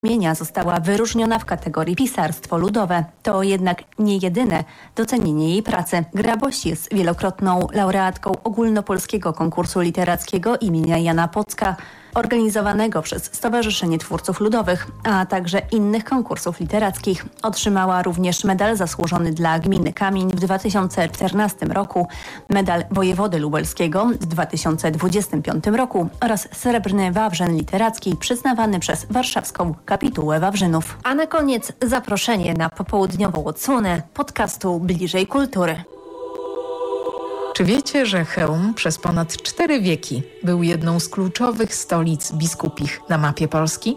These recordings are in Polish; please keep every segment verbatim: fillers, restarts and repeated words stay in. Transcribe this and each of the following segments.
imienia została wyróżniona w kategorii pisarstwo ludowe. To jednak nie jedyne docenienie jej pracy. Graboś jest wielokrotną laureatką ogólnopolskiego konkursu literackiego imienia Jana Pocka, organizowanego przez Stowarzyszenie Twórców Ludowych, a także innych konkursów literackich. Otrzymała również medal zasłużony dla gminy Kamień w dwa tysiące czternastym roku, medal wojewody lubelskiego w dwa tysiące dwudziestym piątym roku oraz srebrny Wawrzyn Literacki przyznawany przez warszawską kapitułę Wawrzynów. A na koniec zaproszenie na popołudniową odsłonę podcastu Bliżej Kultury. Czy wiecie, że Chełm przez ponad cztery wieki był jedną z kluczowych stolic biskupich na mapie Polski?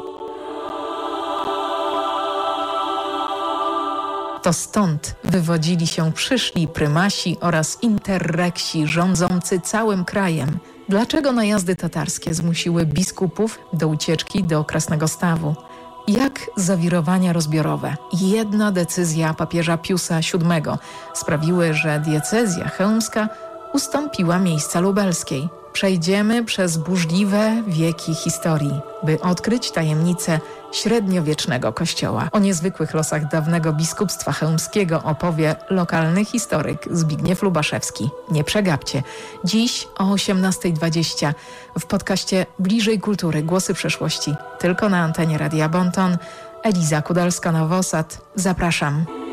To stąd wywodzili się przyszli prymasi oraz interreksi rządzący całym krajem. Dlaczego najazdy tatarskie zmusiły biskupów do ucieczki do Krasnego Jak zawirowania rozbiorowe i jedna decyzja papieża Piusa siódmego sprawiły, że diecezja chełmska ustąpiła miejsca lubelskiej. Przejdziemy przez burzliwe wieki historii, by odkryć tajemnicę średniowiecznego kościoła. O niezwykłych losach dawnego biskupstwa chełmskiego opowie lokalny historyk Zbigniew Lubaszewski. Nie przegapcie. Dziś o osiemnasta dwadzieścia w podcaście Bliżej Kultury. Głosy przeszłości. Tylko na antenie Radia Bonton. Eliza Kudalska-Nowosad. Zapraszam.